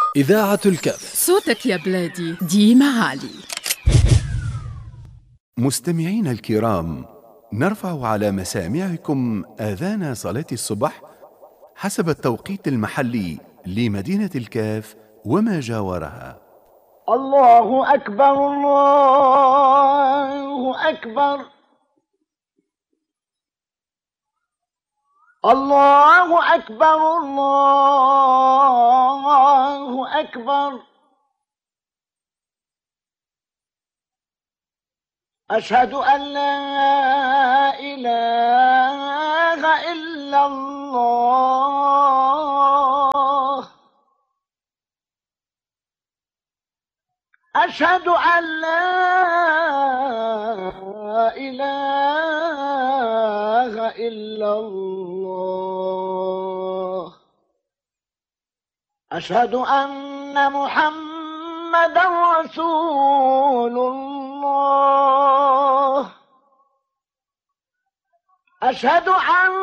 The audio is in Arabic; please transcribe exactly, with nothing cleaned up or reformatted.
إذاعة الكف. صوتك يا بلادي ديما عالي. مستمعينا الكرام، نرفع على مسامعكم آذان صلاة الصبح حسب التوقيت المحلي لمدينة الكاف وما جاورها. الله أكبر الله أكبر الله أكبر الله أكبر أشهد أن لا إله إلا الله أشهد أن لا إله إلا الله أشهد أن محمدا رسول الله أشهد أن